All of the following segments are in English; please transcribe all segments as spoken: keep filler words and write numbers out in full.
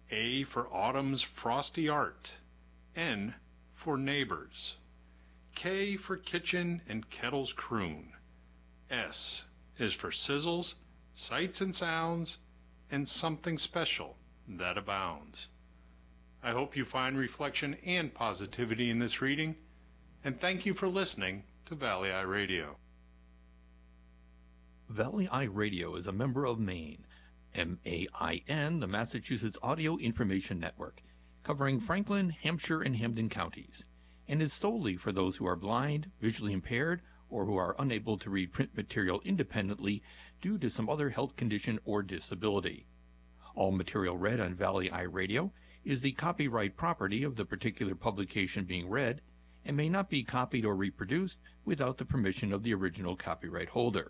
A for Autumn's Frosty Art. N for Neighbors. K for Kitchen and Kettles Croon. S is for Sizzles, Sights and Sounds, and Something Special that Abounds. I hope you find reflection and positivity in this reading, and thank you for listening to Valley Eye Radio. Valley Eye Radio is a member of MAIN, M A I N, the Massachusetts Audio Information Network, covering Franklin, Hampshire, and Hampden counties, and is solely for those who are blind, visually impaired, or who are unable to read print material independently due to some other health condition or disability. All material read on Valley Eye Radio is the copyright property of the particular publication being read and may not be copied or reproduced without the permission of the original copyright holder.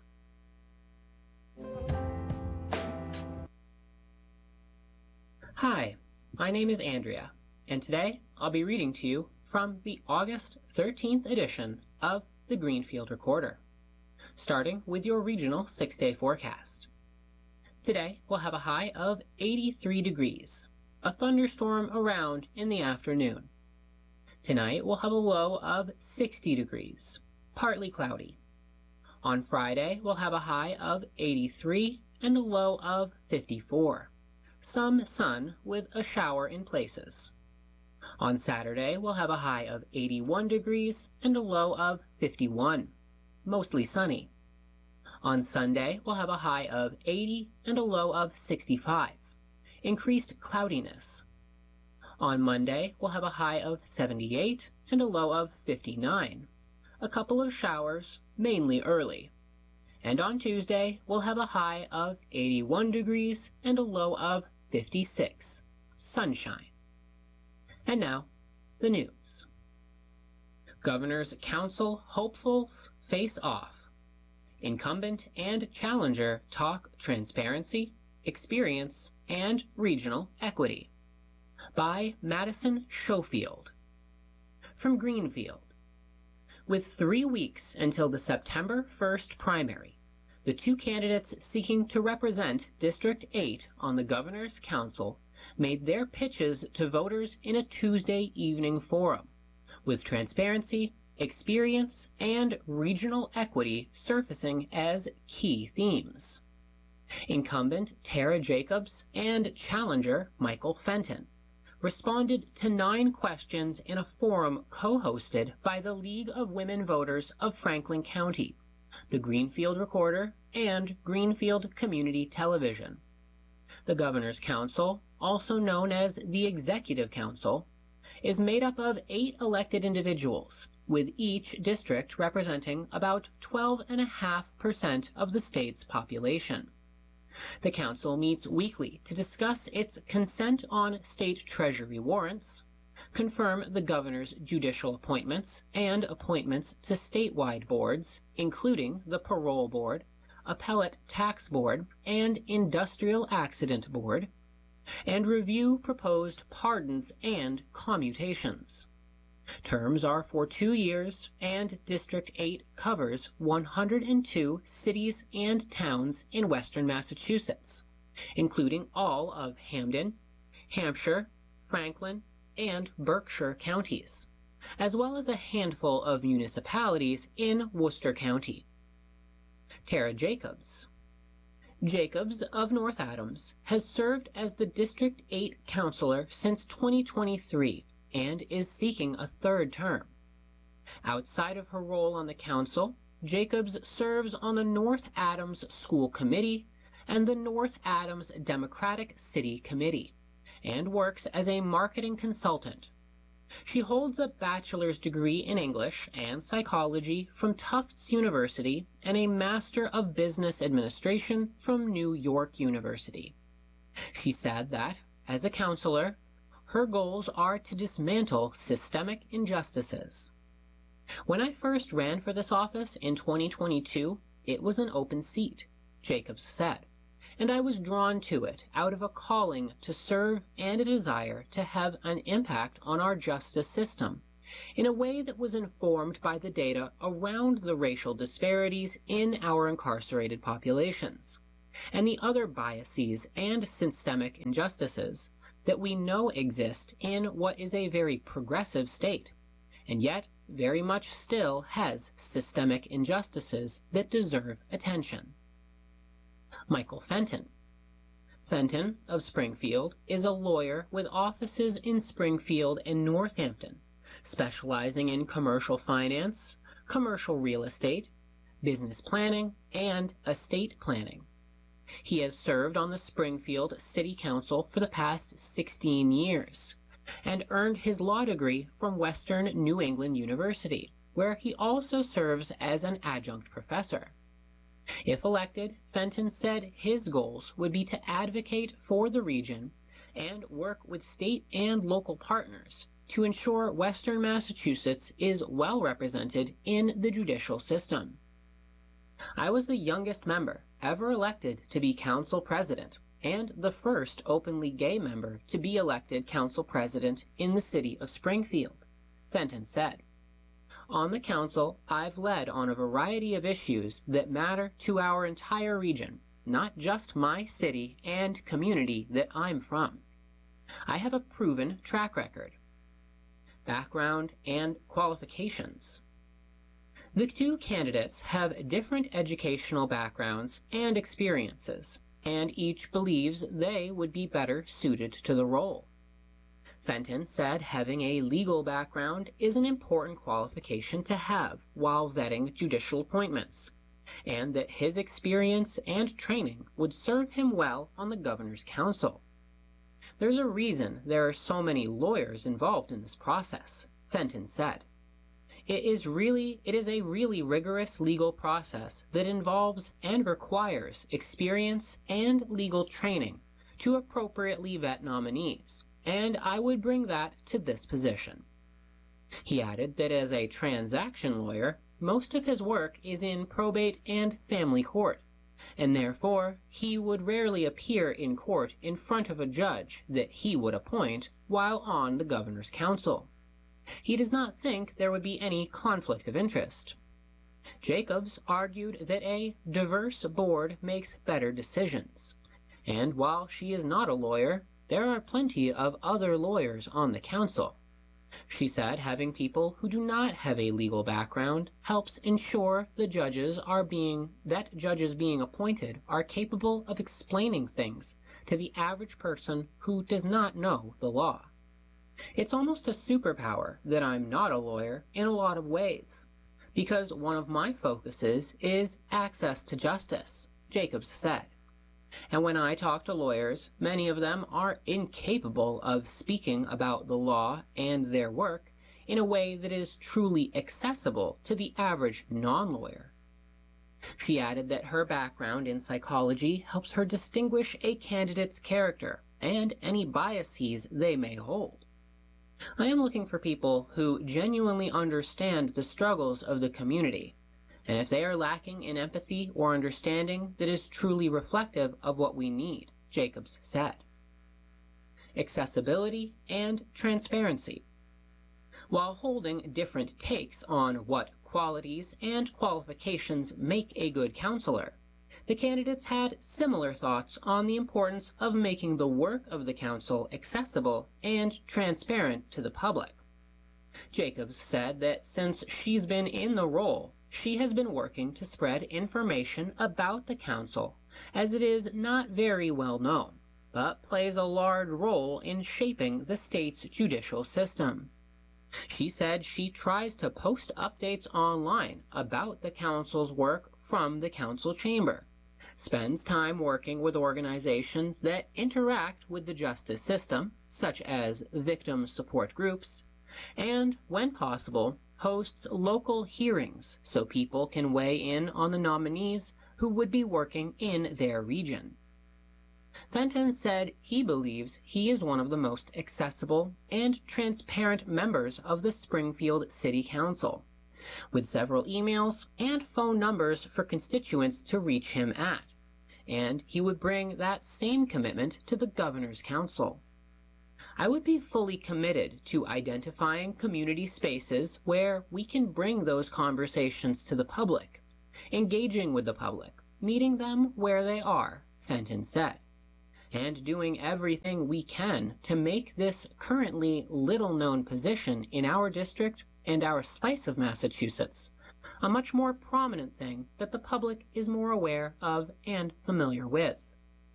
Hi, my name is Andrea, and today I'll be reading to you from the August thirteenth edition of the Greenfield Recorder, starting with your regional six-day forecast. Today we'll have a high of eighty-three degrees, a thunderstorm around in the afternoon. Tonight we'll have a low of sixty degrees, partly cloudy. On Friday we'll have a high of eighty-three and a low of fifty-four. Some sun with a shower in places. On Saturday, we'll have a high of eighty-one degrees and a low of fifty-one, mostly sunny. On Sunday, we'll have a high of eighty and a low of sixty-five, increased cloudiness. On Monday, we'll have a high of seventy-eight and a low of fifty-nine, a couple of showers, mainly early. And on Tuesday, we'll have a high of eighty-one degrees and a low of fifty-six, sunshine. And now, the news. Governor's Council hopefuls face off. Incumbent and challenger talk transparency, experience, and regional equity. By Madison Schofield. From Greenfield. With three weeks until the September first primary, the two candidates seeking to represent District eight on the Governor's Council made their pitches to voters in a Tuesday evening forum, with transparency, experience, and regional equity surfacing as key themes. Incumbent Tara Jacobs and challenger Michael Fenton responded to nine questions in a forum co-hosted by the League of Women Voters of Franklin County, the Greenfield Recorder, and Greenfield Community Television. The Governor's Council, also known as the Executive Council, is made up of eight elected individuals, with each district representing about twelve point five percent of the state's population. The council meets weekly to discuss its consent on state treasury warrants, confirm the governor's judicial appointments and appointments to statewide boards, including the Parole Board, Appellate Tax Board, and Industrial Accident Board, and review proposed pardons and commutations. Terms are for two years, and District eight covers one hundred two cities and towns in western Massachusetts, including all of Hampden, Hampshire, Franklin, and Berkshire counties, as well as a handful of municipalities in Worcester County. Tara Jacobs. Jacobs of North Adams has served as the District eight counselor since twenty twenty-three and is seeking a third term. Outside of her role on the council, Jacobs serves on the North Adams School Committee and the North Adams Democratic City Committee, and works as a marketing consultant. She holds a bachelor's degree in English and psychology from Tufts University and a Master of Business Administration from New York University. She said that, as a counselor, her goals are to dismantle systemic injustices. When I first ran for this office in twenty twenty-two, it was an open seat, Jacobs said, and I was drawn to it out of a calling to serve and a desire to have an impact on our justice system in a way that was informed by the data around the racial disparities in our incarcerated populations, and the other biases and systemic injustices that we know exist in what is a very progressive state, and yet very much still has systemic injustices that deserve attention. Michael Fenton. Fenton of Springfield is a lawyer with offices in Springfield and Northampton, specializing in commercial finance, commercial real estate, business planning, and estate planning. He has served on the Springfield City Council for the past sixteen years and earned his law degree from Western New England University, where he also serves as an adjunct professor. If elected, Fenton said his goals would be to advocate for the region and work with state and local partners to ensure Western Massachusetts is well represented in the judicial system. I was the youngest member ever elected to be council president and the first openly gay member to be elected council president in the city of Springfield, Fenton said. On the council, I've led on a variety of issues that matter to our entire region, not just my city and community that I'm from. I have a proven track record. Background and qualifications. The two candidates have different educational backgrounds and experiences, and each believes they would be better suited to the role. Fenton said having a legal background is an important qualification to have while vetting judicial appointments, and that his experience and training would serve him well on the governor's council. There's a reason there are so many lawyers involved in this process, Fenton said. It is really, it is a really rigorous legal process that involves and requires experience and legal training to appropriately vet nominees, and I would bring that to this position. He added that as a transaction lawyer, most of his work is in probate and family court, and therefore he would rarely appear in court in front of a judge that he would appoint while on the governor's council. He does not think there would be any conflict of interest. Jacobs argued that a diverse board makes better decisions, and while she is not a lawyer, there are plenty of other lawyers on the council. She said having people who do not have a legal background helps ensure the judges are being, that judges being appointed are capable of explaining things to the average person who does not know the law. It's almost a superpower that I'm not a lawyer in a lot of ways, because one of my focuses is access to justice, Jacobs said. And when I talk to lawyers, many of them are incapable of speaking about the law and their work in a way that is truly accessible to the average non-lawyer. She added that her background in psychology helps her distinguish a candidate's character and any biases they may hold. I am looking for people who genuinely understand the struggles of the community, and if they are lacking in empathy or understanding, that is truly reflective of what we need, Jacobs said. Accessibility and transparency. While holding different takes on what qualities and qualifications make a good counselor, the candidates had similar thoughts on the importance of making the work of the council accessible and transparent to the public. Jacobs said that since she's been in the role, she has been working to spread information about the council, as it is not very well known, but plays a large role in shaping the state's judicial system. She said she tries to post updates online about the council's work from the council chamber, spends time working with organizations that interact with the justice system, such as victim support groups, and, when possible, hosts local hearings so people can weigh in on the nominees who would be working in their region. Fenton said he believes he is one of the most accessible and transparent members of the Springfield City Council, with several emails and phone numbers for constituents to reach him at, and he would bring that same commitment to the Governor's Council. I would be fully committed to identifying community spaces where we can bring those conversations to the public, engaging with the public, meeting them where they are, Fenton said. and doing everything we can to make this currently little-known position in our district and our slice of Massachusetts a much more prominent thing that the public is more aware of and familiar with.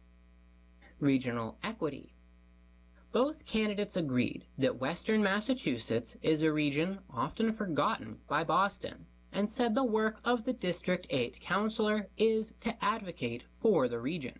Regional equity. Both candidates agreed that Western Massachusetts is a region often forgotten by Boston, and said the work of the District eight Councilor is to advocate for the region.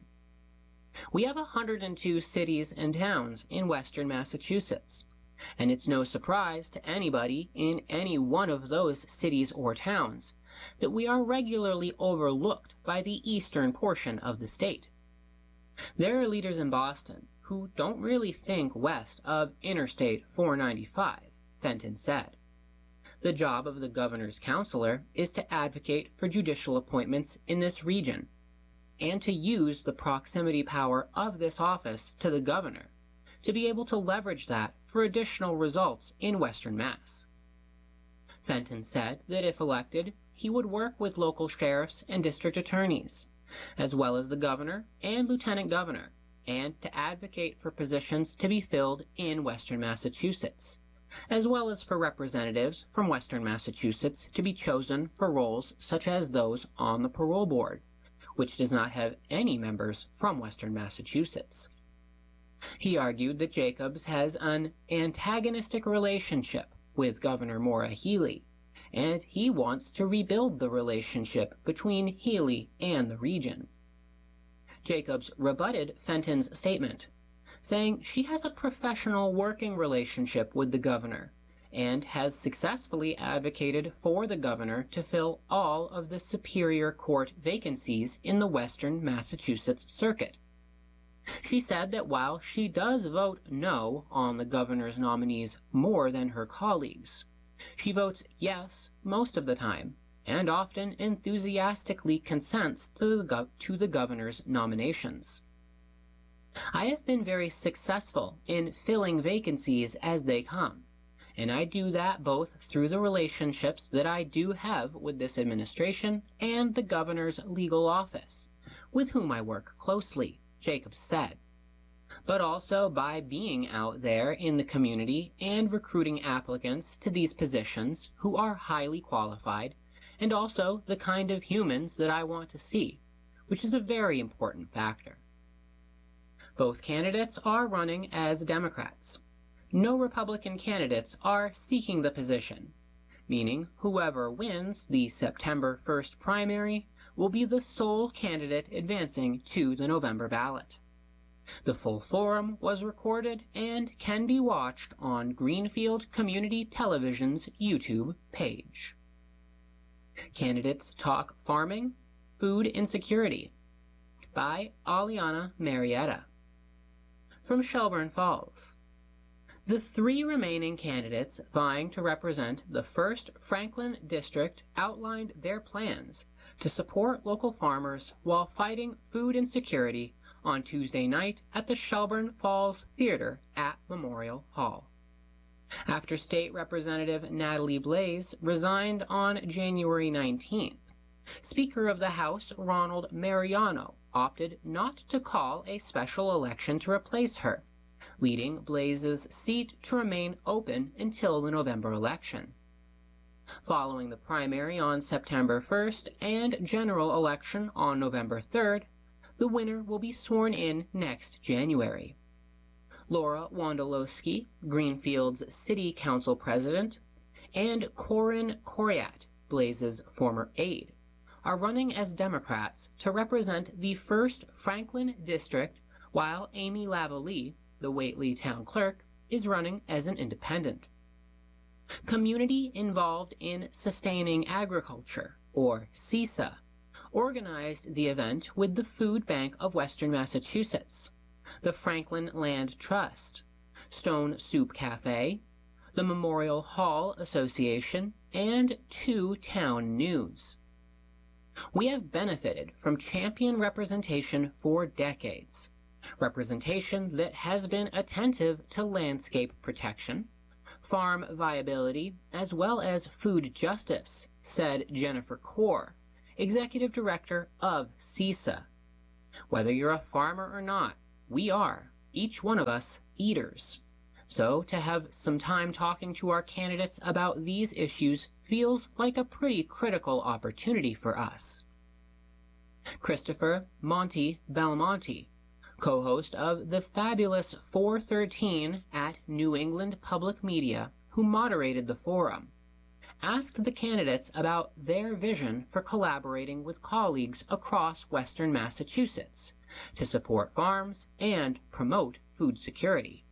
We have one hundred two cities and towns in Western Massachusetts, and it's no surprise to anybody in any one of those cities or towns that we are regularly overlooked by the eastern portion of the state. There are leaders in Boston who don't really think west of Interstate four ninety-five, Fenton said. The job of the governor's counselor is to advocate for judicial appointments in this region, and to use the proximity power of this office to the governor to be able to leverage that for additional results in Western Mass. Fenton said that if elected, he would work with local sheriffs and district attorneys, as well as the governor and lieutenant governor, and to advocate for positions to be filled in Western Massachusetts, as well as for representatives from Western Massachusetts to be chosen for roles such as those on the parole board, which does not have any members from Western Massachusetts. He argued that Jacobs has an antagonistic relationship with Governor Maura Healey, and he wants to rebuild the relationship between Healey and the region. Jacobs rebutted Fenton's statement, saying she has a professional working relationship with the governor and has successfully advocated for the governor to fill all of the Superior Court vacancies in the Western Massachusetts Circuit. She said that while she does vote no on the governor's nominees more than her colleagues, she votes yes most of the time, and often enthusiastically consents to the, gov- to the governor's nominations. I have been very successful in filling vacancies as they come, and I do that both through the relationships that I do have with this administration and the governor's legal office, with whom I work closely, Jacobs said, but also by being out there in the community and recruiting applicants to these positions who are highly qualified and also the kind of humans that I want to see, which is a very important factor. Both candidates are running as Democrats. No Republican candidates are seeking the position, meaning whoever wins the September first primary will be the sole candidate advancing to the November ballot. The full forum was recorded and can be watched on Greenfield Community Television's YouTube page. Candidates Talk Farming, Food Insecurity by Aliana Marietta. From Shelburne Falls. The three remaining candidates vying to represent the first Franklin District outlined their plans to support local farmers while fighting food insecurity on Tuesday night at the Shelburne Falls Theater at Memorial Hall. After State Representative Natalie Blaze resigned on January nineteenth, Speaker of the House Ronald Mariano opted not to call a special election to replace her, leading Blaze's seat to remain open until the November election. Following the primary on September first and general election on November third, the winner will be sworn in next January. Laura Wondolowski, Greenfield's City Council President, and Corin Coriat, Blaze's former aide, are running as Democrats to represent the first Franklin District, while Amy Lavallee, the Whately Town Clerk, is running as an independent. Community Involved in Sustaining Agriculture, or CISA, organized the event with the Food Bank of Western Massachusetts, the Franklin Land Trust, Stone Soup Cafe, the Memorial Hall Association, and Two Town News. We have benefited from champion representation for decades, representation that has been attentive to landscape protection, farm viability, as well as food justice, said Jennifer Core, Executive Director of CISA. Whether you're a farmer or not, we are, each one of us, eaters. So to have some time talking to our candidates about these issues feels like a pretty critical opportunity for us. Christopher Monty Belmonte, co-host of the fabulous four thirteen at New England Public Media, who moderated the forum, asked the candidates about their vision for collaborating with colleagues across Western Massachusetts to support farms and promote food security.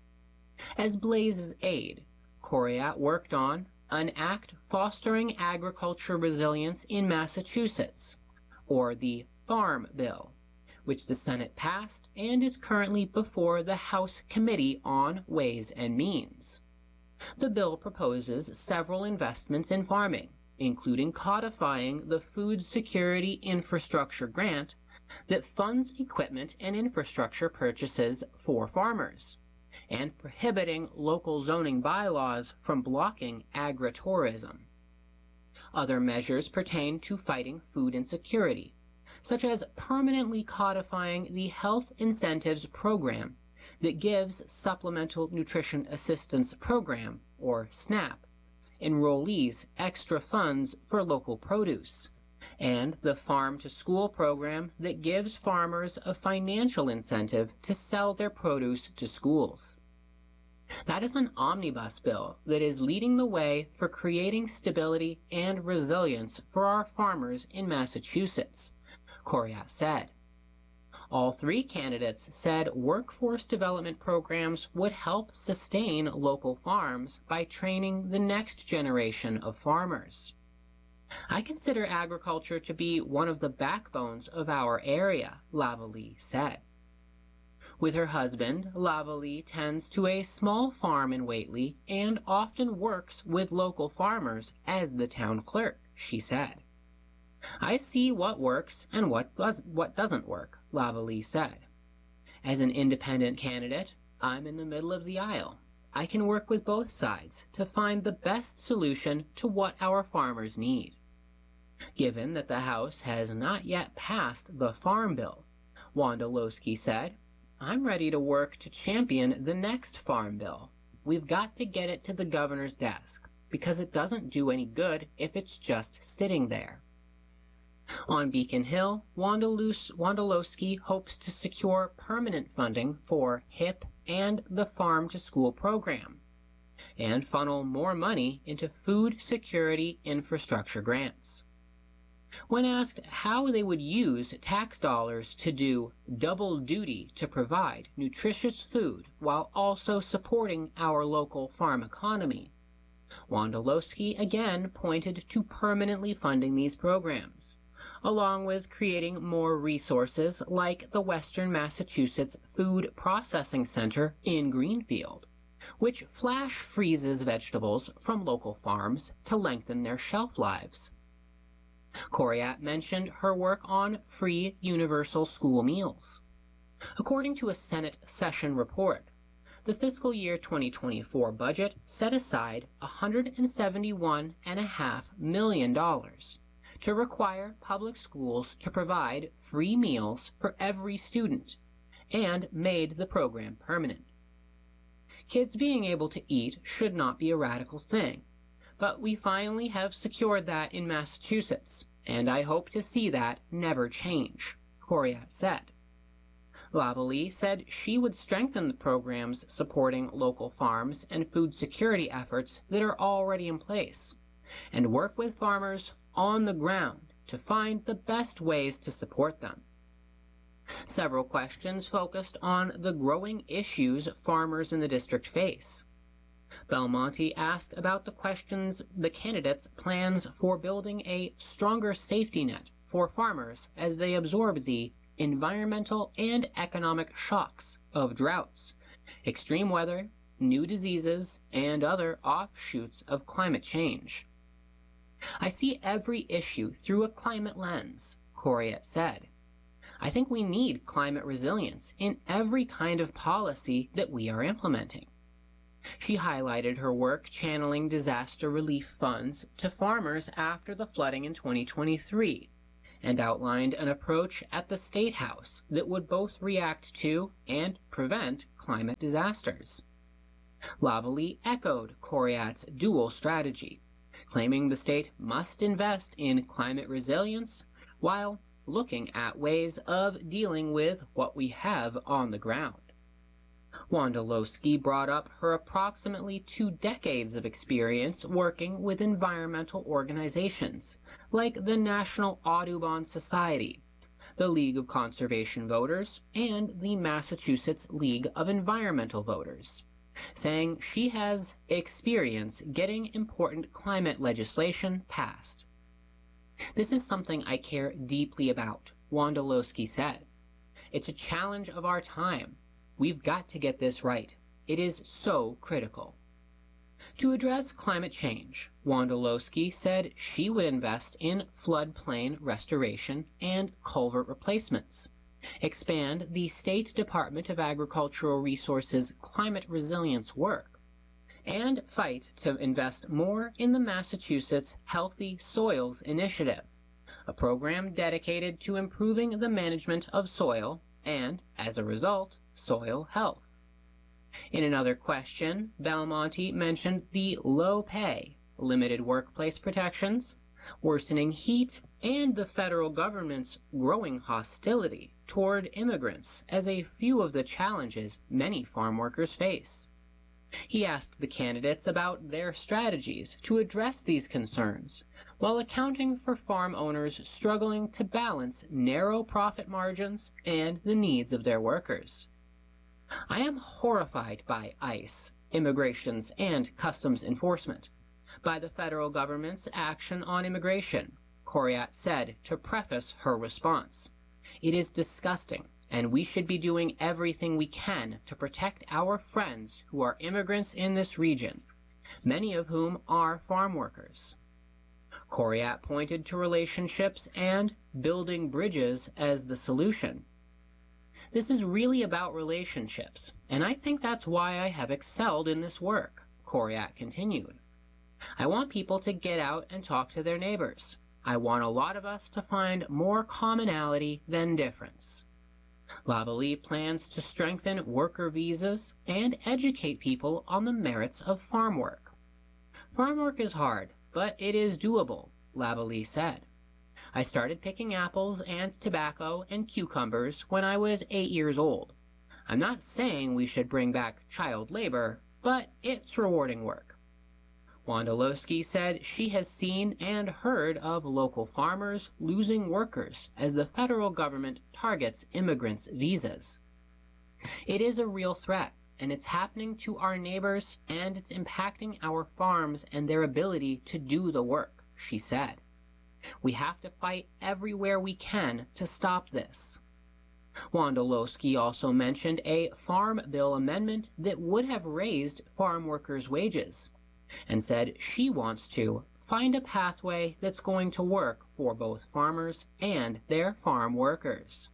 As Blaze's aide, Coryat worked on an act fostering agriculture resilience in Massachusetts, or the Farm Bill, which the Senate passed and is currently before the House Committee on Ways and Means. The bill proposes several investments in farming, including codifying the Food Security Infrastructure Grant that funds equipment and infrastructure purchases for farmers, and prohibiting local zoning bylaws from blocking agritourism. Other measures pertain to fighting food insecurity, such as permanently codifying the Health Incentives Program that gives Supplemental Nutrition Assistance Program, or SNAP, enrollees extra funds for local produce, and the Farm to School program that gives farmers a financial incentive to sell their produce to schools. That is an omnibus bill that is leading the way for creating stability and resilience for our farmers in Massachusetts, Coryat said. All three candidates said workforce development programs would help sustain local farms by training the next generation of farmers. I consider agriculture to be one of the backbones of our area, Lavallee said. With her husband, Lavallee tends to a small farm in Whately and often works with local farmers as the town clerk, she said. I see what works and what, does, what doesn't work, Lavallee said. As an independent candidate, I'm in the middle of the aisle. I can work with both sides to find the best solution to what our farmers need. Given that the House has not yet passed the Farm Bill, Wondolowski said, I'm ready to work to champion the next Farm Bill. We've got to get it to the governor's desk, because it doesn't do any good if it's just sitting there. On Beacon Hill, Wondolowski hopes to secure permanent funding for H I P and the Farm to School program, and funnel more money into food security infrastructure grants. When asked how they would use tax dollars to do double duty to provide nutritious food while also supporting our local farm economy, Wondolowski again pointed to permanently funding these programs, along with creating more resources like the Western Massachusetts Food Processing Center in Greenfield, which flash freezes vegetables from local farms to lengthen their shelf lives. Coryat mentioned her work on free universal school meals. According to a Senate session report, the fiscal year twenty twenty-four budget set aside one hundred seventy-one point five million dollars to require public schools to provide free meals for every student, and made the program permanent. Kids being able to eat should not be a radical thing, but we finally have secured that in Massachusetts, and I hope to see that never change, Coryat said. Lavallee said she would strengthen the programs supporting local farms and food security efforts that are already in place, and work with farmers on the ground to find the best ways to support them. Several questions focused on the growing issues farmers in the district face. Belmonte asked about the questions the candidates' plans for building a stronger safety net for farmers as they absorb the environmental and economic shocks of droughts, extreme weather, new diseases, and other offshoots of climate change. I see every issue through a climate lens, Coryat said. I think we need climate resilience in every kind of policy that we are implementing. She highlighted her work channeling disaster relief funds to farmers after the flooding in twenty twenty-three, and outlined an approach at the State House that would both react to and prevent climate disasters. Lavallee echoed Coriat's dual strategy, claiming the state must invest in climate resilience while looking at ways of dealing with what we have on the ground. Wondolowski brought up her approximately two decades of experience working with environmental organizations like the National Audubon Society, the League of Conservation Voters, and the Massachusetts League of Environmental Voters, saying she has experience getting important climate legislation passed. "This is something I care deeply about," Wondolowski said. "It's a challenge of our time. We've got to get this right. It is so critical." To address climate change, Wondolowski said she would invest in floodplain restoration and culvert replacements, expand the State Department of Agricultural Resources climate resilience work, and fight to invest more in the Massachusetts Healthy Soils Initiative, a program dedicated to improving the management of soil and, as a result, soil health. In another question, Belmonte mentioned the low pay, limited workplace protections, worsening heat, and the federal government's growing hostility toward immigrants as a few of the challenges many farm workers face. He asked the candidates about their strategies to address these concerns, while accounting for farm owners struggling to balance narrow profit margins and the needs of their workers. "I am horrified by ICE, Immigrations and Customs Enforcement, by the federal government's action on immigration," Coriat said to preface her response. "It is disgusting, and we should be doing everything we can to protect our friends who are immigrants in this region, many of whom are farm workers." Coriat pointed to relationships and building bridges as the solution. "This is really about relationships, and I think that's why I have excelled in this work," Coriat continued. "I want people to get out and talk to their neighbors. I want a lot of us to find more commonality than difference." Lavallee plans to strengthen worker visas and educate people on the merits of farm work. "Farm work is hard, but it is doable," Lavallee said. "I started picking apples and tobacco and cucumbers when I was eight years old. I'm not saying we should bring back child labor, but it's rewarding work." Wondolowski said she has seen and heard of local farmers losing workers as the federal government targets immigrants' visas. "It is a real threat, and it's happening to our neighbors, and it's impacting our farms and their ability to do the work," she said. "We have to fight everywhere we can to stop this." Wondolowski also mentioned a farm bill amendment that would have raised farm workers' wages, and said she wants to find a pathway that's going to work for both farmers and their farm workers.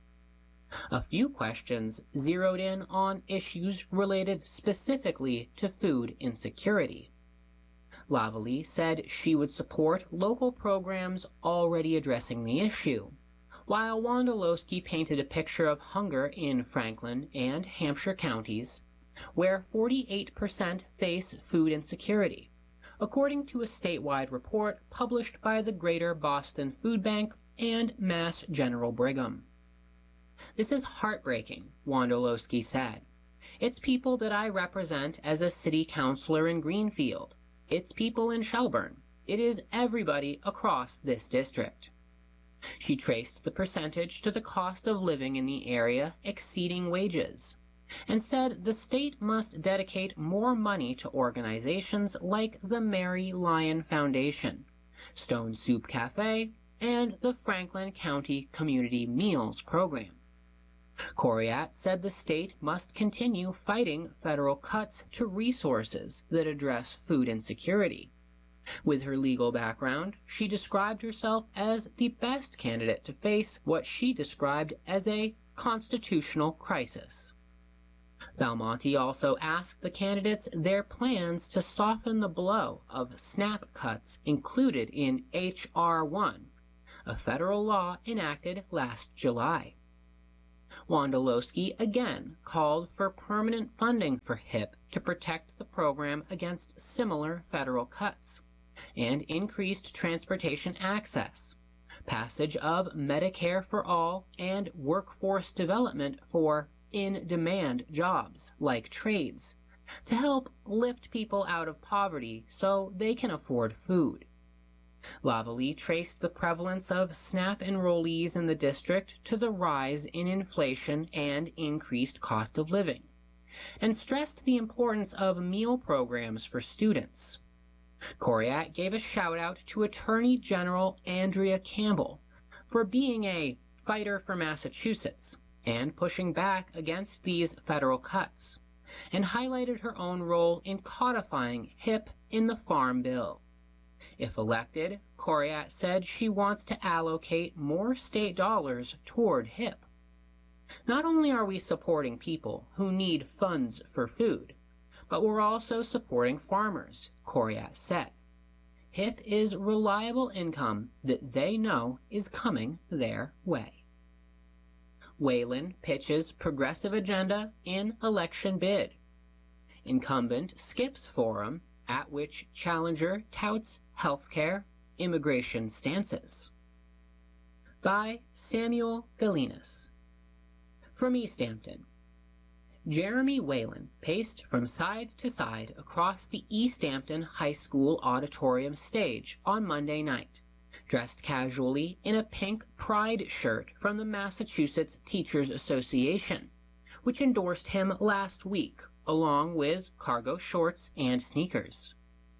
A few questions zeroed in on issues related specifically to food insecurity. Lavallee said she would support local programs already addressing the issue, while Wondolowski painted a picture of hunger in Franklin and Hampshire counties, where forty-eight percent face food insecurity, according to a statewide report published by the Greater Boston Food Bank and Mass General Brigham. "This is heartbreaking," Wondolowski said. "It's people that I represent as a city councilor in Greenfield. It's people in Shelburne. It is everybody across this district." She traced the percentage to the cost of living in the area exceeding wages, and said the state must dedicate more money to organizations like the Mary Lyon Foundation, Stone Soup Cafe, and the Franklin County Community Meals Program. Coriat said the state must continue fighting federal cuts to resources that address food insecurity. With her legal background, she described herself as the best candidate to face what she described as a constitutional crisis. Belmonte also asked the candidates their plans to soften the blow of SNAP cuts included in H R one, a federal law enacted last July. Wondolowski again called for permanent funding for HIP to protect the program against similar federal cuts, and increased transportation access, passage of Medicare for All, and workforce development for in-demand jobs like trades to help lift people out of poverty so they can afford food. Lavallee traced the prevalence of SNAP enrollees in the district to the rise in inflation and increased cost of living, and stressed the importance of meal programs for students. Coryat gave a shout-out to Attorney General Andrea Campbell for being a fighter for Massachusetts and pushing back against these federal cuts, and highlighted her own role in codifying HIP in the Farm Bill. If elected, Coryat said she wants to allocate more state dollars toward HIP. Not only are we supporting people who need funds for food, but we're also supporting farmers, Coryat said. HIP is reliable income that they know is coming their way. Whalen pitches progressive agenda in election bid. Incumbent skips forum at which challenger touts healthcare, immigration stances. By Samuel Galinas. From Easthampton. Jeremy Whalen paced from side to side across the Easthampton High School auditorium stage on Monday night, dressed casually in a pink Pride shirt from the Massachusetts Teachers Association, which endorsed him last week, along with cargo shorts and sneakers.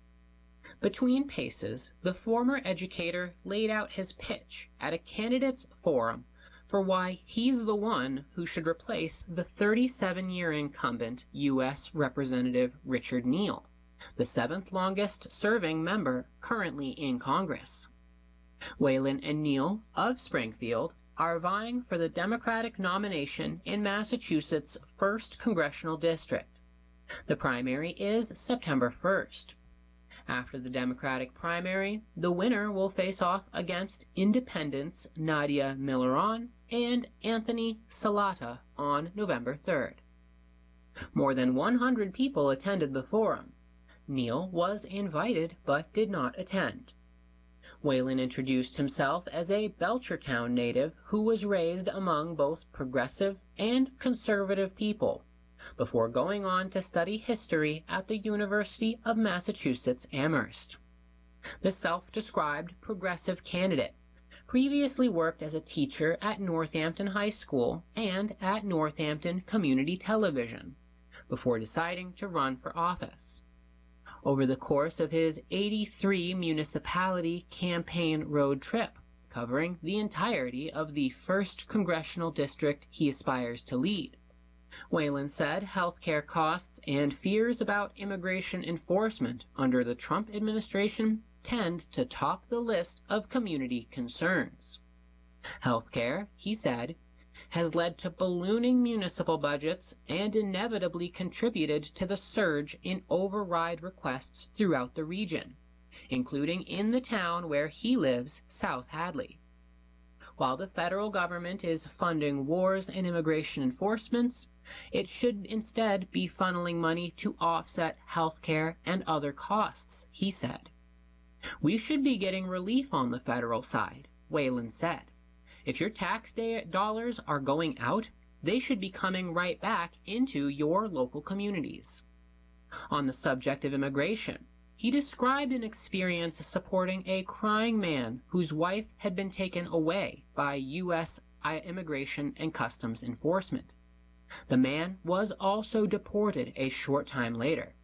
Between paces, the former educator laid out his pitch at a candidates' forum for why he's the one who should replace the thirty-seven-year incumbent U S Representative Richard Neal, the seventh longest-serving member currently in Congress. Whalen and Neal of Springfield are vying for the Democratic nomination in Massachusetts' first congressional district. The primary is September first. After the Democratic primary, the winner will face off against independents Nadia Milleron and Anthony Salata on November third. More than one hundred people attended the forum. Neal was invited but did not attend. Whalen introduced himself as a Belchertown native who was raised among both progressive and conservative people, before going on to study history at the University of Massachusetts Amherst. The self-described progressive candidate previously worked as a teacher at Northampton High School and at Northampton Community Television, before deciding to run for office. Over the course of his eighty-three municipality campaign road trip, covering the entirety of the first congressional district he aspires to lead, Whalen said healthcare costs and fears about immigration enforcement under the Trump administration tend to top the list of community concerns. Healthcare, he said, has led to ballooning municipal budgets and inevitably contributed to the surge in override requests throughout the region, including in the town where he lives, South Hadley. While the federal government is funding wars and immigration enforcements, it should instead be funneling money to offset healthcare and other costs, he said. We should be getting relief on the federal side, Whalen said. If your tax dollars are going out, they should be coming right back into your local communities. On the subject of immigration, he described an experience supporting a crying man whose wife had been taken away by U S Immigration and Customs Enforcement. The man was also deported a short time later.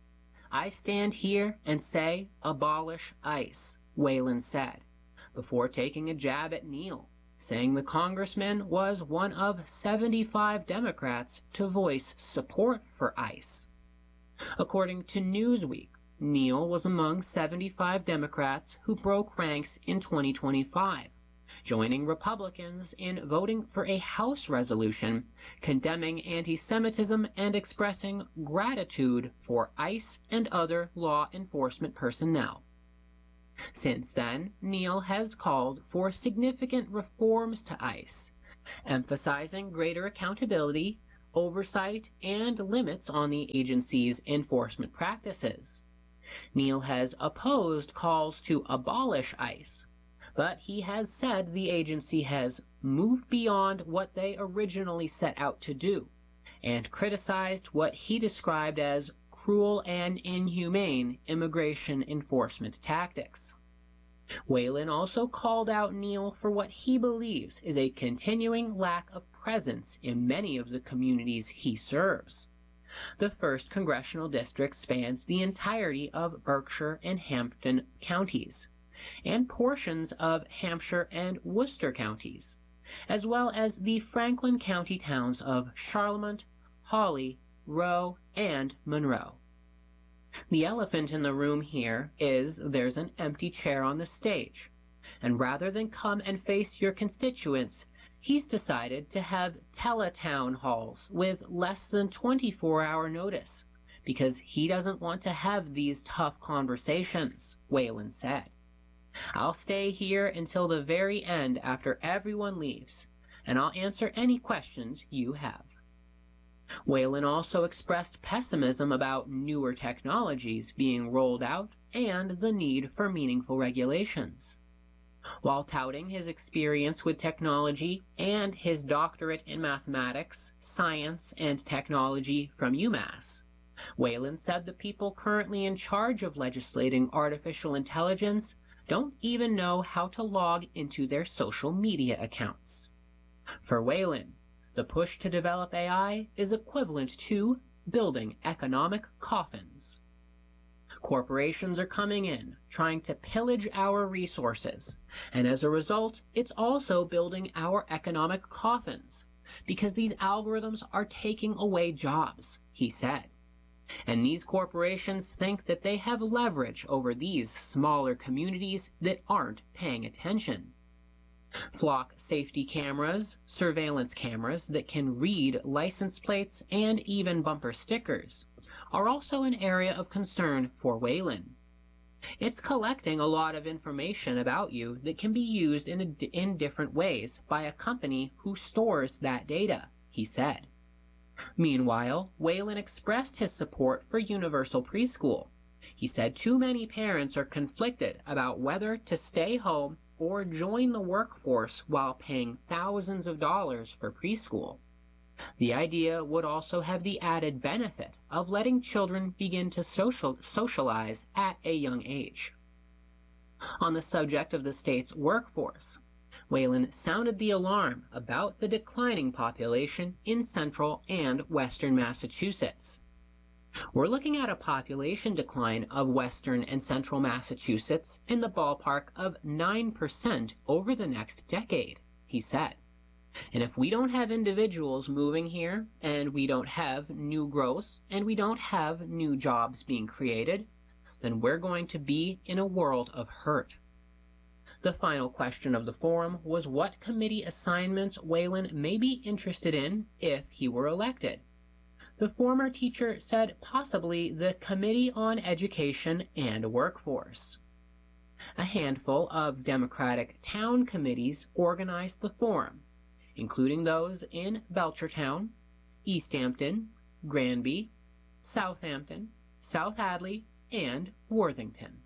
I stand here and say abolish ICE, Whalen said, before taking a jab at Neal, saying the congressman was one of seventy-five Democrats to voice support for ICE. According to Newsweek, Neal was among seventy-five Democrats who broke ranks in twenty twenty-five, joining Republicans in voting for a House resolution condemning anti-Semitism and expressing gratitude for ICE and other law enforcement personnel. Since then, Neal has called for significant reforms to ICE, emphasizing greater accountability, oversight, and limits on the agency's enforcement practices. Neal has opposed calls to abolish ICE, but he has said the agency has moved beyond what they originally set out to do, and criticized what he described as cruel and inhumane immigration enforcement tactics. Whalen also called out Neal for what he believes is a continuing lack of presence in many of the communities he serves. The first congressional district spans the entirety of Berkshire and Hampden counties, and portions of Hampshire and Worcester counties, as well as the Franklin County towns of Charlemont, Hawley, Rowe, and Monroe. The elephant in the room here is there's an empty chair on the stage, and rather than come and face your constituents, he's decided to have teletown halls with less than twenty-four hour notice, because he doesn't want to have these tough conversations, Whalen said. I'll stay here until the very end after everyone leaves, and I'll answer any questions you have. Whalen also expressed pessimism about newer technologies being rolled out and the need for meaningful regulations. While touting his experience with technology and his doctorate in mathematics, science, and technology from UMass, Whalen said the people currently in charge of legislating artificial intelligence don't even know how to log into their social media accounts. For Whalen, the push to develop A I is equivalent to building economic coffins. Corporations are coming in, trying to pillage our resources, and as a result, it's also building our economic coffins, because these algorithms are taking away jobs, he said. And these corporations think that they have leverage over these smaller communities that aren't paying attention. Flock safety cameras, surveillance cameras that can read license plates and even bumper stickers, are also an area of concern for Whalen. It's collecting a lot of information about you that can be used in, a, in different ways by a company who stores that data, he said. Meanwhile, Whalen expressed his support for universal preschool. He said too many parents are conflicted about whether to stay home or join the workforce while paying thousands of dollars for preschool. The idea would also have the added benefit of letting children begin to social, socialize at a young age. On the subject of the state's workforce, Whalen sounded the alarm about the declining population in central and western Massachusetts. We're looking at a population decline of western and central Massachusetts in the ballpark of nine percent over the next decade, he said. And if we don't have individuals moving here, and we don't have new growth, and we don't have new jobs being created, then we're going to be in a world of hurt. The final question of the forum was what committee assignments Whalen may be interested in if he were elected. The former teacher said possibly the Committee on Education and Workforce. A handful of Democratic town committees organized the forum, including those in Belchertown, Easthampton, Granby, Southampton, South Hadley, and Worthington.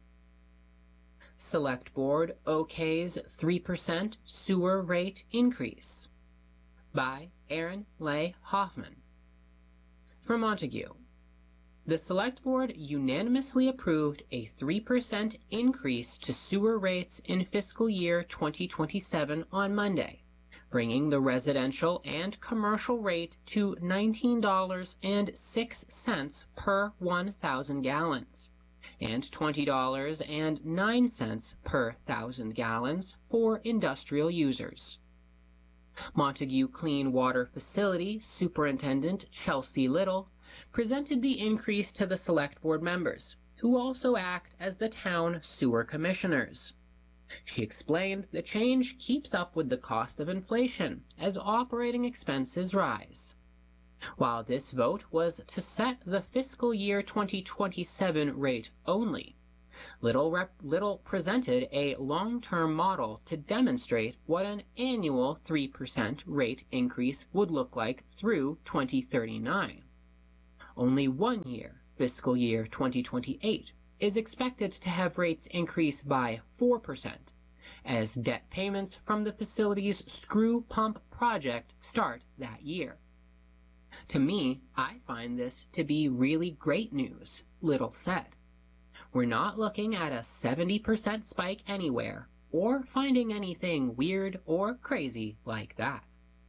Select Board okays three percent sewer rate increase by Aaron Leigh Hoffman. For Montague, the Select Board unanimously approved a three percent increase to sewer rates in fiscal year twenty twenty-seven on Monday, bringing the residential and commercial rate to nineteen dollars and six cents per one thousand gallons, and twenty dollars and nine cents per thousand gallons for industrial users. Montague Clean Water Facility Superintendent Chelsea Little presented the increase to the Select Board members, who also act as the town sewer commissioners. She explained the change keeps up with the cost of inflation as operating expenses rise. While this vote was to set the fiscal year twenty twenty-seven rate only, Little, rep- Little presented a long-term model to demonstrate what an annual three percent rate increase would look like through twenty thirty-nine. Only one year, fiscal year twenty twenty-eight, is expected to have rates increase by four percent, as debt payments from the facility's screw pump project start that year. To me, I find this to be really great news, Little said. We're not looking at a seventy percent spike anywhere, or finding anything weird or crazy like that.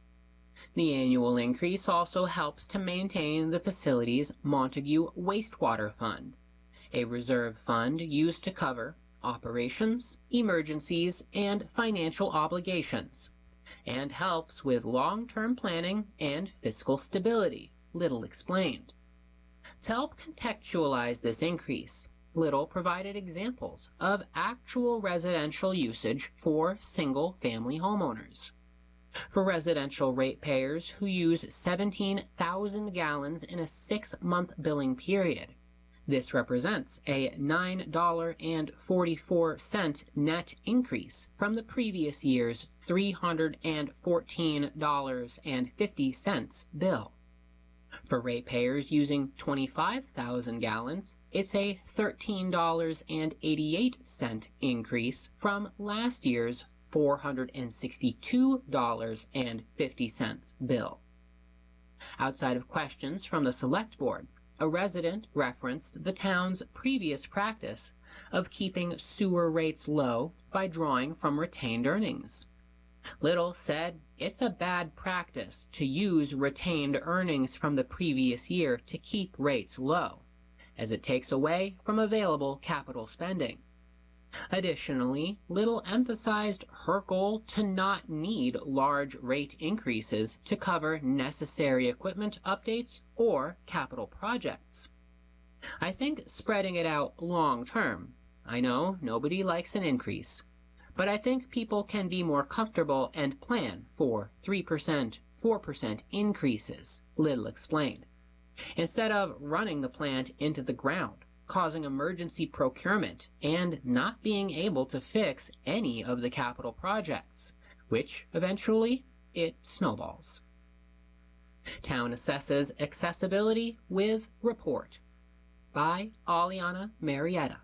The annual increase also helps to maintain the facility's Montague Wastewater Fund, a reserve fund used to cover operations, emergencies, and financial obligations, and helps with long-term planning and fiscal stability, Little explained. To help contextualize this increase, Little provided examples of actual residential usage for single-family homeowners. For residential ratepayers who use seventeen thousand gallons in a six-month billing period, this represents a nine dollars and forty-four cents net increase from the previous year's three hundred fourteen dollars and fifty cents bill. For ratepayers using twenty-five thousand gallons, it's a thirteen dollars and eighty-eight cents increase from last year's four hundred sixty-two dollars and fifty cents bill. Outside of questions from the Select Board, a resident referenced the town's previous practice of keeping sewer rates low by drawing from retained earnings. Little said it's a bad practice to use retained earnings from the previous year to keep rates low, as it takes away from available capital spending. Additionally, Little emphasized her goal to not need large rate increases to cover necessary equipment updates or capital projects. I think spreading it out long term, I know nobody likes an increase, but I think people can be more comfortable and plan for three percent, four percent increases, Little explained, instead of running the plant into the ground, causing emergency procurement and not being able to fix any of the capital projects, which eventually it snowballs. Town assesses accessibility with report by Aliana Marietta.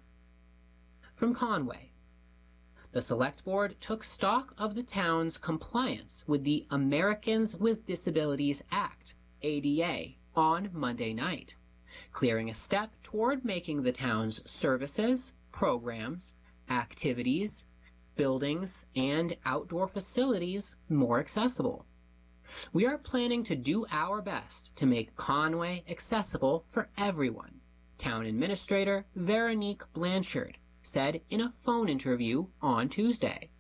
From Conway, the Select Board took stock of the town's compliance with the Americans with Disabilities Act, A D A, on Monday night, clearing a step toward making the town's services, programs, activities, buildings, and outdoor facilities more accessible. We are planning to do our best to make Conway accessible for everyone, Town Administrator Veronique Blanchard said in a phone interview on Tuesday.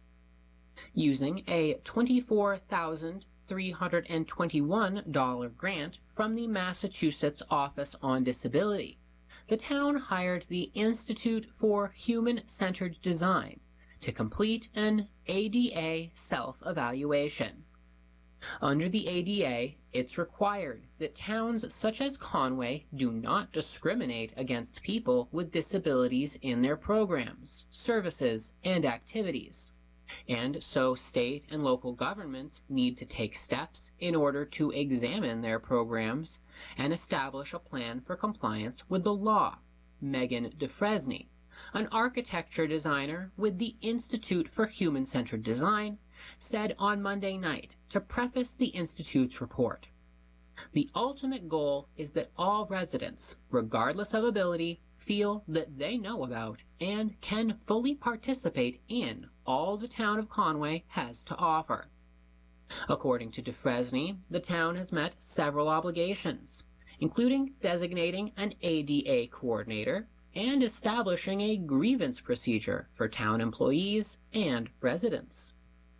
Using a twenty-four thousand three hundred twenty-one dollars grant from the Massachusetts Office on Disability, the town hired the Institute for Human-Centered Design to complete an A D A self-evaluation. Under the A D A, it's required that towns such as Conway do not discriminate against people with disabilities in their programs, services, and activities. And so state and local governments need to take steps in order to examine their programs and establish a plan for compliance with the law, Megan DeFresney, an architecture designer with the Institute for Human-Centered Design, said on Monday night to preface the Institute's report. The ultimate goal is that all residents, regardless of ability, feel that they know about and can fully participate in all the town of Conway has to offer. According to DeFresney, the town has met several obligations, including designating an A D A coordinator and establishing a grievance procedure for town employees and residents.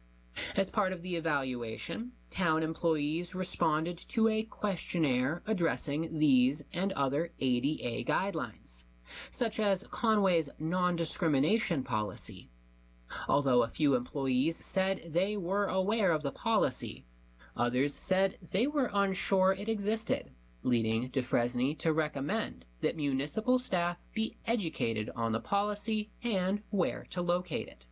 As part of the evaluation, town employees responded to a questionnaire addressing these and other A D A guidelines, such as Conway's non-discrimination policy. Although a few employees said they were aware of the policy, others said they were unsure it existed, leading DeFresney to recommend that municipal staff be educated on the policy and where to locate it.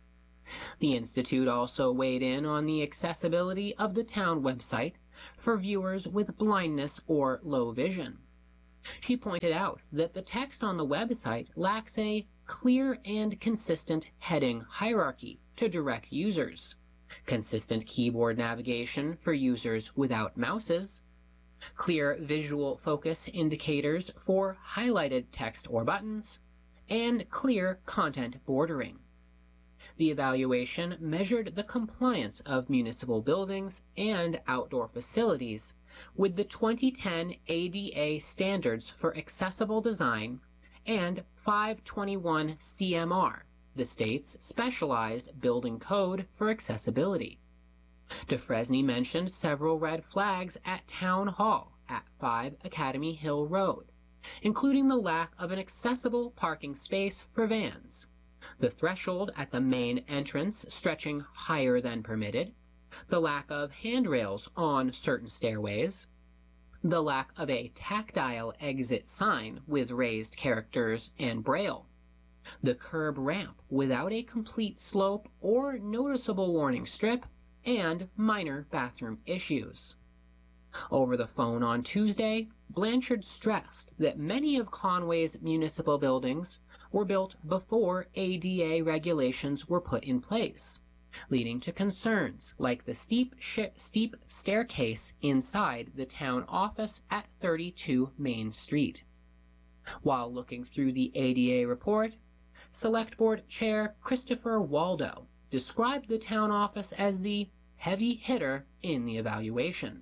The Institute also weighed in on the accessibility of the town website for viewers with blindness or low vision. She pointed out that the text on the website lacks a clear and consistent heading hierarchy to direct users, consistent keyboard navigation for users without mouses, clear visual focus indicators for highlighted text or buttons, and clear content bordering. The evaluation measured the compliance of municipal buildings and outdoor facilities with the twenty ten A D A standards for accessible design and five twenty-one C M R, the state's specialized building code for accessibility. Dufresne mentioned several red flags at Town Hall at five Academy Hill Road, including the lack of an accessible parking space for vans, the threshold at the main entrance stretching higher than permitted, the lack of handrails on certain stairways, the lack of a tactile exit sign with raised characters and braille, the curb ramp without a complete slope or noticeable warning strip, and minor bathroom issues. Over the phone on Tuesday, Blanchard stressed that many of Conway's municipal buildings were built before A D A regulations were put in place, leading to concerns like the steep, steep staircase inside the town office at thirty-two Main Street. While looking through the A D A report, Select Board Chair Christopher Waldo described the town office as the heavy hitter in the evaluation.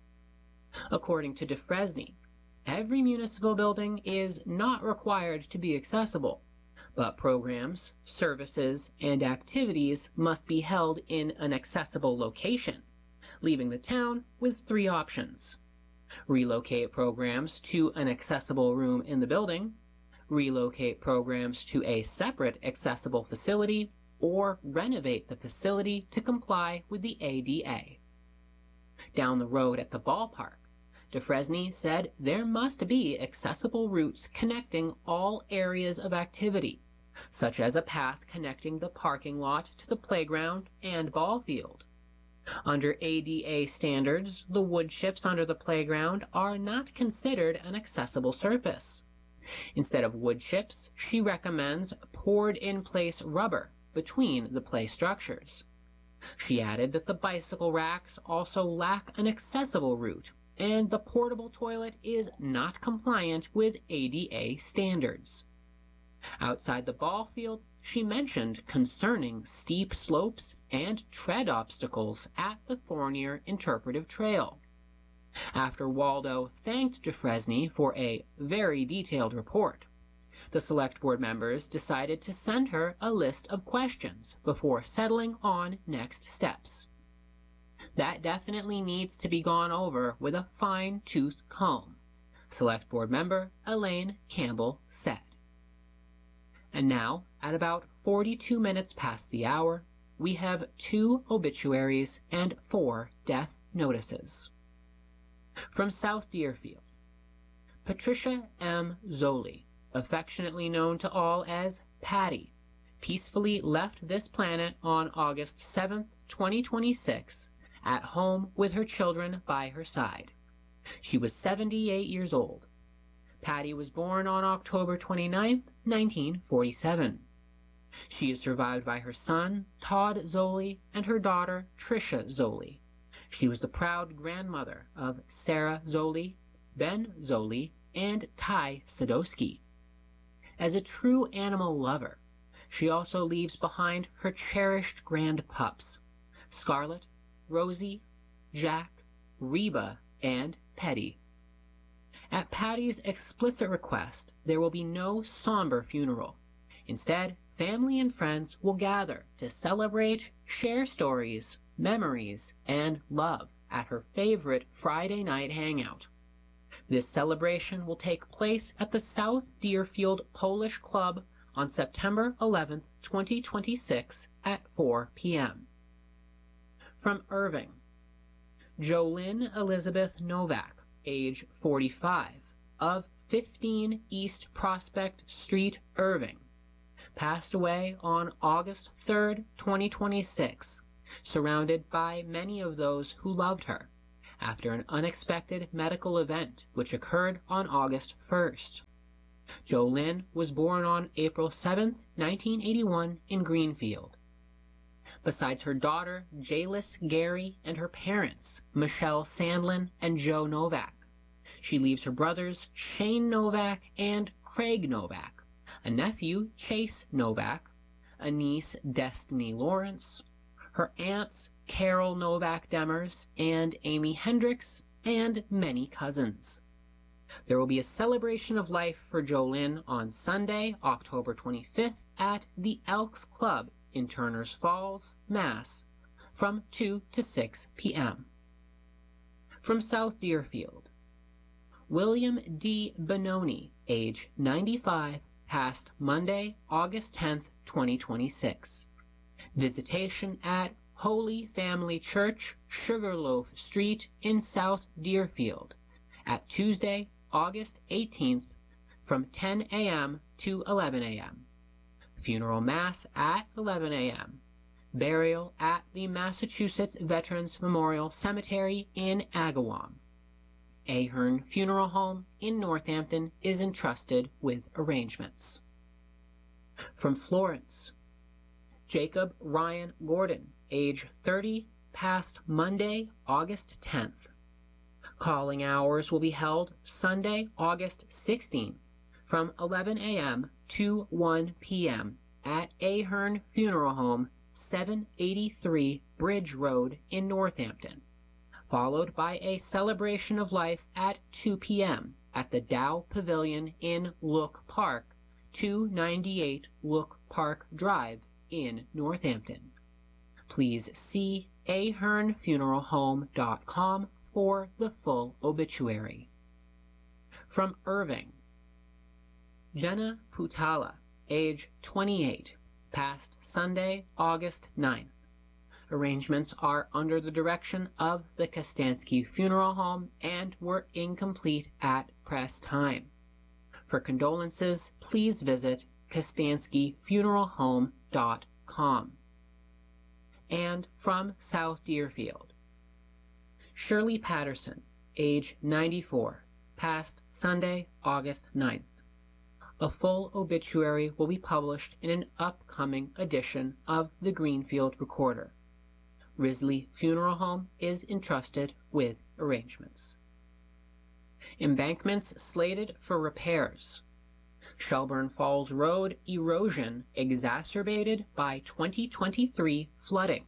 According to Dufresne, every municipal building is not required to be accessible, but programs, services, and activities must be held in an accessible location, leaving the town with three options: relocate programs to an accessible room in the building, relocate programs to a separate accessible facility, or renovate the facility to comply with the A D A. Down the road at the ballpark, Dufresne said there must be accessible routes connecting all areas of activity, such as a path connecting the parking lot to the playground and ball field. Under A D A standards, the wood chips under the playground are not considered an accessible surface. Instead of wood chips, she recommends poured-in-place rubber between the play structures. She added that the bicycle racks also lack an accessible route, and the portable toilet is not compliant with A D A standards. Outside the ball field, she mentioned concerning steep slopes and tread obstacles at the Fournier Interpretive Trail. After Waldo thanked Dufresne for a very detailed report, the Select Board members decided to send her a list of questions before settling on next steps. That definitely needs to be gone over with a fine-tooth comb, Select Board member Elaine Campbell said. And now, at about forty-two minutes past the hour, we have two obituaries and four death notices. From South Deerfield, Patricia M. Zoli, affectionately known to all as Patty, peacefully left this planet on August seventh, twenty twenty-six, at home with her children by her side. She was seventy-eight years old. Patty was born on October twenty-ninth, nineteen forty-seven. She is survived by her son, Todd Zoli, and her daughter, Tricia Zoli. She was the proud grandmother of Sarah Zoli, Ben Zoli, and Ty Sadowski. As a true animal lover, she also leaves behind her cherished grand pups, Scarlet, Rosie, Jack, Reba, and Petty. At Patty's explicit request, there will be no somber funeral. Instead, family and friends will gather to celebrate, share stories, memories, and love at her favorite Friday night hangout. This celebration will take place at the South Deerfield Polish Club on September eleventh, twenty twenty-six at four p m From Irving, Jolynn Elizabeth Novak, age forty-five, of fifteen East Prospect Street, Irving, passed away on August third, twenty twenty-six, surrounded by many of those who loved her, after an unexpected medical event which occurred on August first. JoLynn was born on April seventh, nineteen eighty-one in Greenfield. Besides her daughter, Jalis Gary, and her parents, Michelle Sandlin and Joe Novak, she leaves her brothers, Shane Novak and Craig Novak, a nephew, Chase Novak, a niece, Destiny Lawrence, her aunts, Carol Novak Demers and Amy Hendricks, and many cousins. There will be a celebration of life for JoLynn on Sunday, October twenty-fifth at the Elks Club in Turners Falls, Mass, from two to six p m From South Deerfield, William D. Benoni, age ninety-five, passed Monday, August tenth, twenty twenty-six. Visitation at Holy Family Church, Sugarloaf Street in South Deerfield, at Tuesday, August eighteenth, from ten a m to eleven a m Funeral Mass at eleven a m Burial at the Massachusetts Veterans Memorial Cemetery in Agawam. Ahern Funeral Home in Northampton is entrusted with arrangements. From Florence, Jacob Ryan Gordon, age thirty, passed Monday, August tenth. Calling hours will be held Sunday, August sixteenth, from eleven a m to one p m at Ahern Funeral Home, seven eighty-three Bridge Road in Northampton, followed by a celebration of life at two p m at the Dow Pavilion in Look Park, two ninety-eight Look Park Drive in Northampton. Please see ahern funeral home dot com for the full obituary. From Irving, Jenna Putala, age twenty-eight, passed Sunday, August ninth. Arrangements are under the direction of the Kostansky Funeral Home and were incomplete at press time. For condolences, please visit kostansky funeral home dot com. And from South Deerfield, Shirley Patterson, age ninety-four, passed Sunday, August ninth. A full obituary will be published in an upcoming edition of the Greenfield Recorder. Risley Funeral Home is entrusted with arrangements. Embankments slated for repairs. Shelburne Falls Road erosion exacerbated by twenty twenty-three flooding.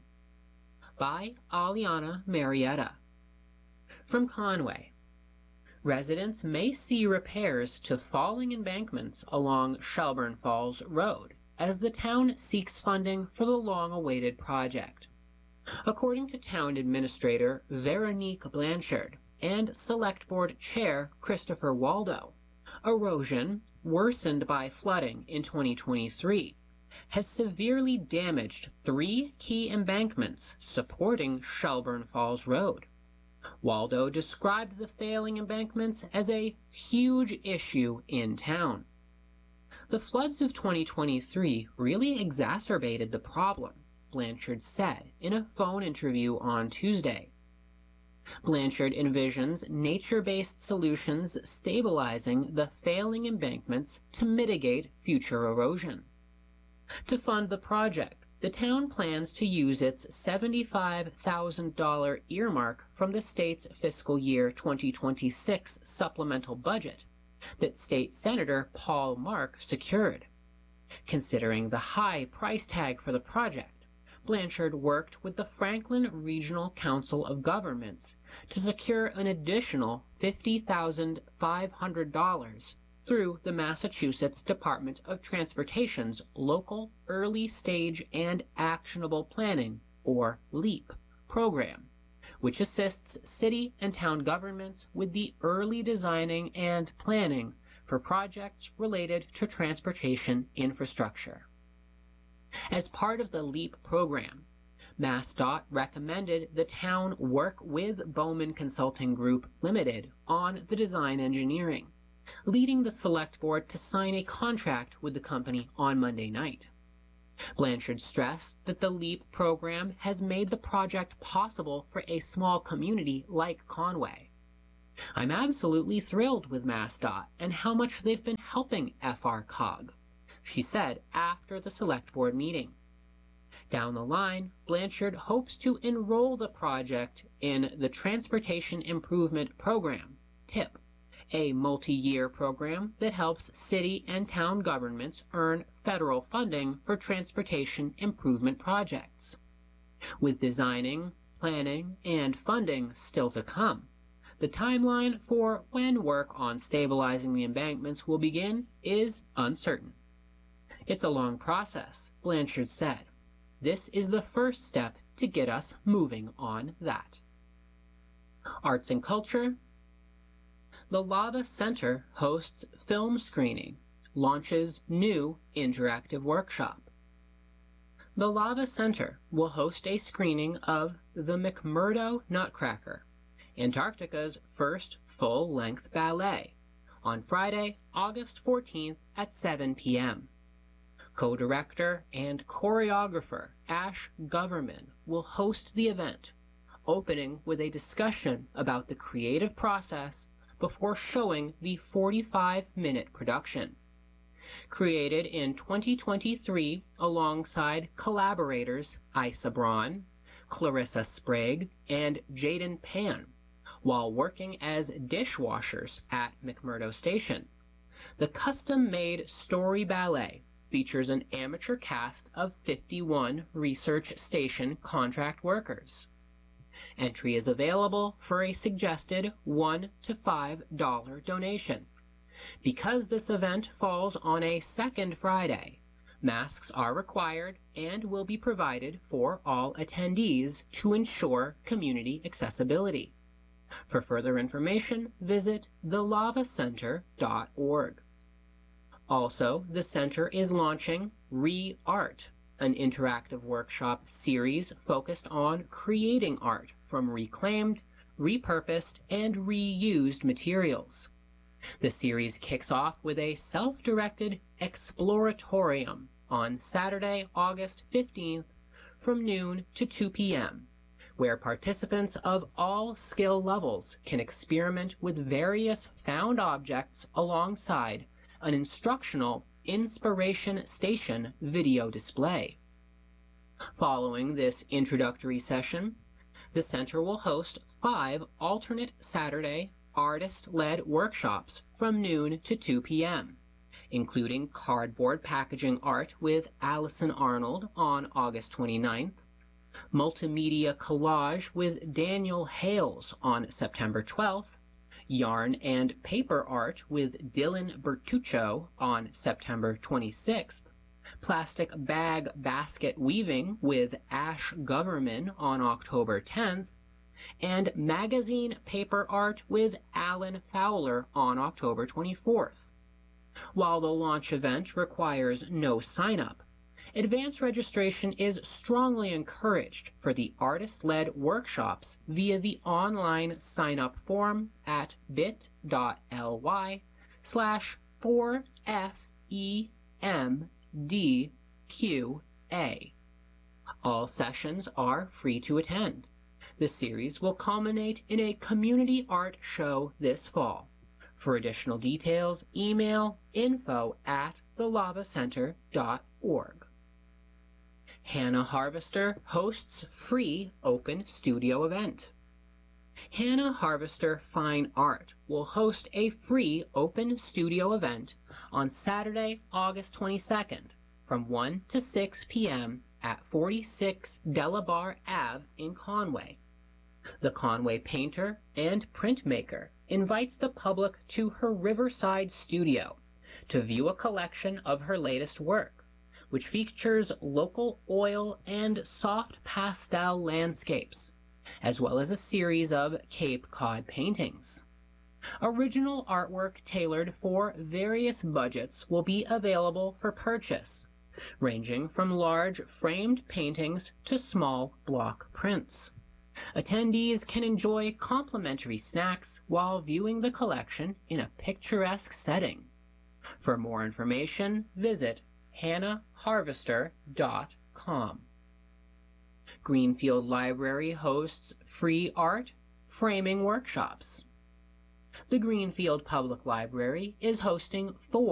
By Aliana Marietta. From Conway, residents may see repairs to falling embankments along Shelburne Falls Road as the town seeks funding for the long-awaited project. According to Town Administrator Veronique Blanchard and Select Board Chair Christopher Waldo, erosion, worsened by flooding in twenty twenty-three, has severely damaged three key embankments supporting Shelburne Falls Road. Waldo described the failing embankments as a huge issue in town. The floods of twenty twenty-three really exacerbated the problem, Blanchard said in a phone interview on Tuesday. Blanchard envisions nature-based solutions stabilizing the failing embankments to mitigate future erosion. To fund the project, the town plans to use its seventy-five thousand dollars earmark from the state's fiscal year twenty twenty-six supplemental budget that State Senator Paul Mark secured. Considering the high price tag for the project, Blanchard worked with the Franklin Regional Council of Governments to secure an additional fifty thousand five hundred dollars through the Massachusetts Department of Transportation's Local Early Stage and Actionable Planning, or LEAP, program, which assists city and town governments with the early designing and planning for projects related to transportation infrastructure. As part of the LEAP program, MassDOT recommended the town work with Bowman Consulting Group Limited on the design engineering, leading the Select Board to sign a contract with the company on Monday night. Blanchard stressed that the LEAP program has made the project possible for a small community like Conway. "I'm absolutely thrilled with MassDOT and how much they've been helping F R C O G," she said after the Select Board meeting. Down the line, Blanchard hopes to enroll the project in the Transportation Improvement Program, T I P, a multi-year program that helps city and town governments earn federal funding for transportation improvement projects. With designing, planning, and funding still to come, the timeline for when work on stabilizing the embankments will begin is uncertain. "It's a long process," Blanchard said. "This is the first step to get us moving on that." Arts and culture. The Lava Center hosts film screening, launches new interactive workshop. The Lava Center will host a screening of The McMurdo Nutcracker, Antarctica's first full-length ballet, on Friday, August fourteenth at seven p m Co-director and choreographer Ash Goverman will host the event, opening with a discussion about the creative process before showing the forty-five minute production. Created in twenty twenty-three alongside collaborators Isa Braun, Clarissa Sprague, and Jaden Pan, while working as dishwashers at McMurdo Station. The custom-made story ballet features an amateur cast of fifty-one research station contract workers. Entry is available for a suggested one to five dollar donation. Because this event falls on a second Friday, masks are required and will be provided for all attendees to ensure community accessibility. For further information, visit the lava center dot org. Also, the center is launching Re-Art, an interactive workshop series focused on creating art from reclaimed, repurposed, and reused materials. The series kicks off with a self-directed exploratorium on Saturday, August fifteenth from noon to two p m, where participants of all skill levels can experiment with various found objects alongside an instructional Inspiration Station video display. Following this introductory session, the center will host five alternate Saturday artist-led workshops from noon to two p m, including cardboard packaging art with Allison Arnold on August twenty-ninth, multimedia collage with Daniel Hales on September twelfth, yarn and paper art with Dylan Bertuccio on September twenty-sixth, plastic bag basket weaving with Ash Goverman on October tenth, and magazine paper art with Alan Fowler on October twenty-fourth. While the launch event requires no sign-up, advance registration is strongly encouraged for the artist-led workshops via the online sign-up form at bit.ly slash 4FEMDQA. All sessions are free to attend. The series will culminate in a community art show this fall. For additional details, email info at the lava center dot org. Hannah Harvester hosts free open studio event. Hannah Harvester Fine Art will host a free open studio event on Saturday, August twenty-second from one to six p m at forty-six Delabar Avenue in Conway. The Conway painter and printmaker invites the public to her Riverside studio to view a collection of her latest work, which features local oil and soft pastel landscapes, as well as a series of Cape Cod paintings. Original artwork tailored for various budgets will be available for purchase, ranging from large framed paintings to small block prints. Attendees can enjoy complimentary snacks while viewing the collection in a picturesque setting. For more information, visit hannah harvester dot com. Greenfield Library hosts free art, framing workshops. The Greenfield Public Library is hosting four